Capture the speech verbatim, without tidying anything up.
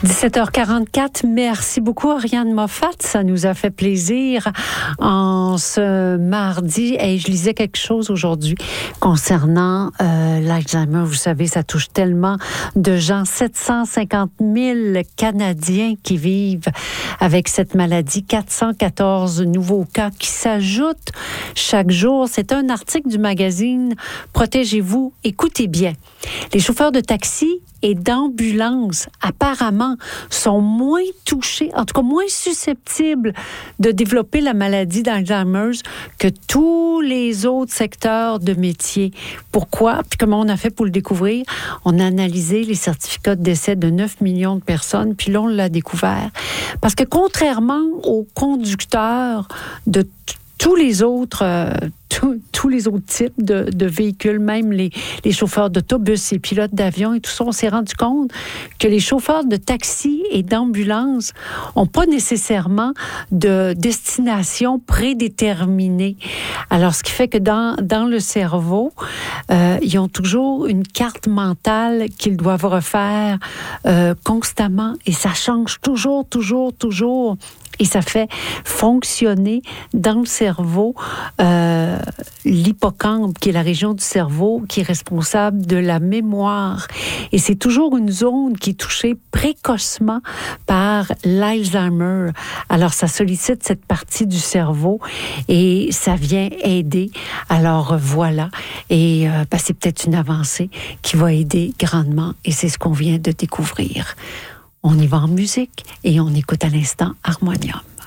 dix-sept heures quarante-quatre, merci beaucoup Ariane Moffat, ça nous a fait plaisir en ce mardi. Et je lisais quelque chose aujourd'hui concernant euh, l'Alzheimer. Vous savez, ça touche tellement de gens, sept cent cinquante mille Canadiens qui vivent avec cette maladie, quatre cent quatorze nouveaux cas qui s'ajoutent chaque jour. C'est un article du magazine Protégez-vous. Écoutez bien, les chauffeurs de taxi et d'ambulance, apparemment, sont moins touchés, en tout cas moins susceptibles de développer la maladie d'Alzheimer que tous les autres secteurs de métier. Pourquoi? Puis comment on a fait pour le découvrir? On a analysé les certificats de décès de neuf millions de personnes, puis là, on l'a découvert. Parce que contrairement aux conducteurs de t- tous les autres... Euh, Tous, tous les autres types de, de véhicules, même les, les chauffeurs d'autobus, les pilotes d'avion et tout ça, on s'est rendu compte que les chauffeurs de taxi et d'ambulance n'ont pas nécessairement de destination prédéterminée. Alors, ce qui fait que dans, dans le cerveau, euh, ils ont toujours une carte mentale qu'ils doivent refaire euh, constamment et ça change toujours, toujours, toujours. Et ça fait fonctionner dans le cerveau euh, l'hippocampe, qui est la région du cerveau qui est responsable de la mémoire. Et c'est toujours une zone qui est touchée précocement par l'Alzheimer. Alors, ça sollicite cette partie du cerveau et ça vient aider. Alors, voilà. Et euh, ben, c'est peut-être une avancée qui va aider grandement. Et c'est ce qu'on vient de découvrir. On y va en musique et on écoute à l'instant Harmonium.